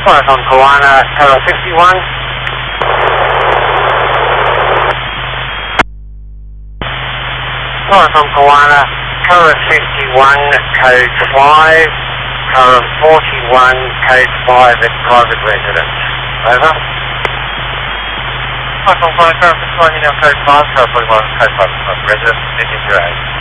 Flight on Kawana, Tower 51. Flight on Kawana, Tower 51, code 5. Tower 41, code 5 at private residence. Over. Flight on Kawana, Tower 51, now code 5. Tower 41, code 5 at private residence. Engine 08.